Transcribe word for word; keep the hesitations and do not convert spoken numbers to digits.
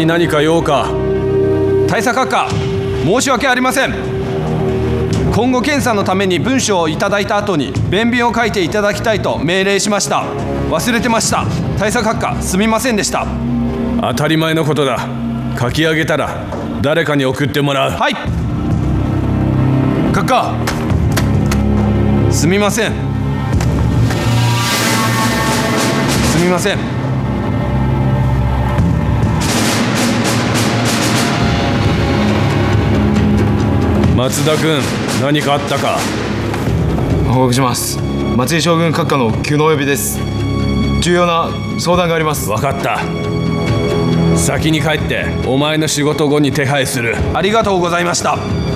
に何か用か。 大佐閣下、申し訳ありません。今後検査のために文書をいただいた後に弁便を書いていただきたいと命令しました。忘れてました。大佐閣下、すみませんでした。 当たり前のことだ。書き上げたら誰かに送ってもらう。 はい。 閣下、 すみません。すみません。 松田君、何かあったか。 報告します。松井将軍閣下の急のお呼びです。重要な相談があります。 分かった。先に帰ってお前の仕事後に手配する。 ありがとうございました。